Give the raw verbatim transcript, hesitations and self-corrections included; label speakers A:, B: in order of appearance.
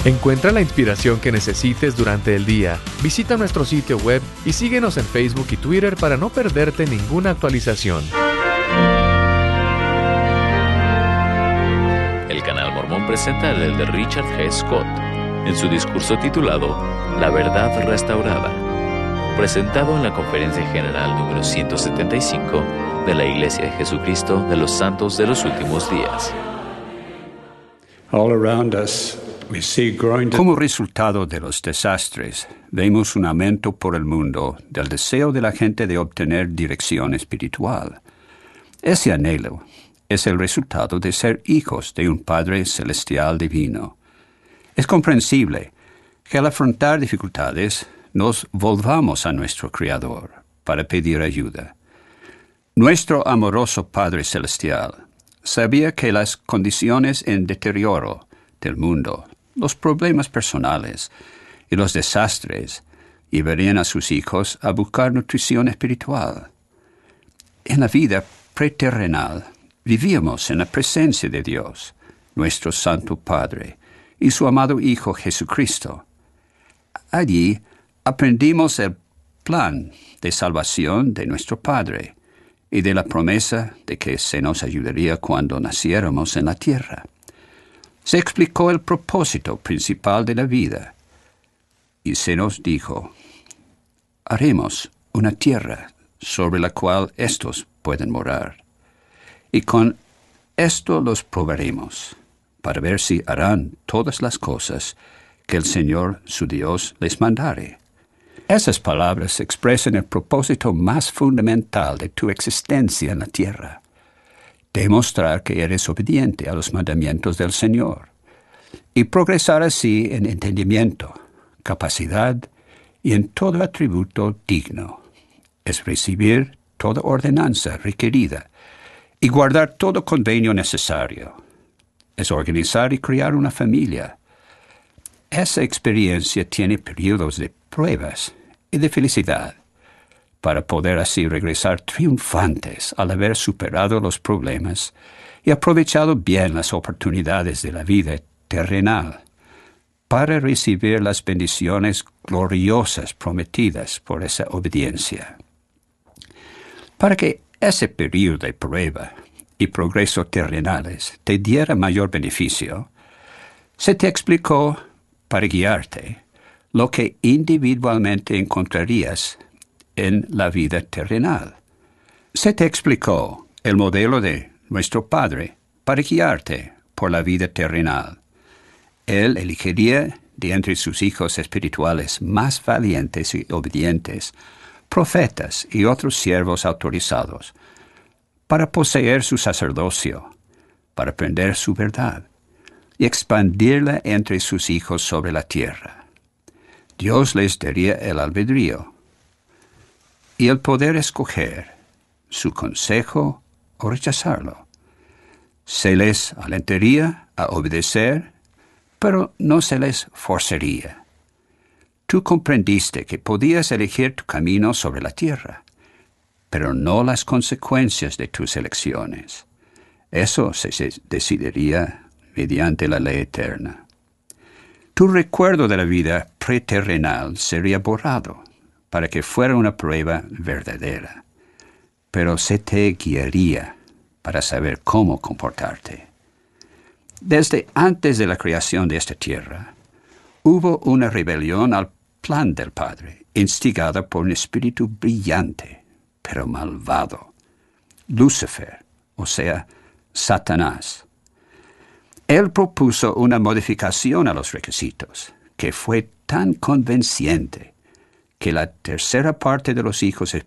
A: Encuentra la inspiración que necesites durante el día. Visita nuestro sitio web y síguenos en Facebook y Twitter para no perderte ninguna actualización.
B: El Canal Mormón presenta el de Richard G. Scott en su discurso titulado La Verdad Restaurada, presentado en la Conferencia General número ciento setenta y cinco de la Iglesia de Jesucristo de los Santos de los Últimos Días.
C: All around us, we see growing...
D: Como resultado de los desastres, vemos un aumento por el mundo del deseo de la gente de obtener dirección espiritual. Ese anhelo es el resultado de ser hijos de un Padre Celestial Divino. Es comprensible que al afrontar dificultades nos volvamos a nuestro Creador para pedir ayuda. Nuestro amoroso Padre Celestial sabía que las condiciones en deterioro del mundo, los problemas personales y los desastres llevarían a sus hijos a buscar nutrición espiritual. En la vida preterrenal vivíamos en la presencia de Dios, nuestro Santo Padre, y su amado Hijo Jesucristo. Allí aprendimos el plan de salvación de nuestro Padre y de la promesa de que se nos ayudaría cuando naciéramos en la tierra. Se explicó el propósito principal de la vida y se nos dijo, haremos una tierra sobre la cual éstos pueden morar, y con esto los probaremos, para ver si harán todas las cosas que el Señor su Dios les mandare. Esas palabras expresan el propósito más fundamental de tu existencia en la tierra: demostrar que eres obediente a los mandamientos del Señor, y progresar así en entendimiento, capacidad y en todo atributo digno. Es recibir toda ordenanza requerida y guardar todo convenio necesario. Es organizar y criar una familia. Esa experiencia tiene periodos de pruebas y de felicidad, para poder así regresar triunfantes al haber superado los problemas y aprovechado bien las oportunidades de la vida terrenal, para recibir las bendiciones gloriosas prometidas por esa obediencia. Para que ese periodo de prueba y progreso terrenales te diera mayor beneficio, se te explicó, para guiarte, lo que individualmente encontrarías en la vida terrenal. Se te explicó el modelo de nuestro Padre para guiarte por la vida terrenal. Él elegiría de entre sus hijos espirituales más valientes y obedientes, profetas y otros siervos autorizados, para poseer su sacerdocio, para aprender su verdad y expandirla entre sus hijos sobre la tierra. Dios les daría el albedrío y el poder escoger su consejo o rechazarlo. Se les alentaría a obedecer, pero no se les forzaría. Tú comprendiste que podías elegir tu camino sobre la tierra, pero no las consecuencias de tus elecciones. Eso se decidiría mediante la ley eterna. Tu recuerdo de la vida preterrenal sería borrado para que fuera una prueba verdadera, pero se te guiaría para saber cómo comportarte. Desde antes de la creación de esta tierra, hubo una rebelión al plan del Padre, instigada por un espíritu brillante, pero malvado, Lucifer, o sea, Satanás. Él propuso una modificación a los requisitos, que fue tan convincente que la tercera parte de los hijos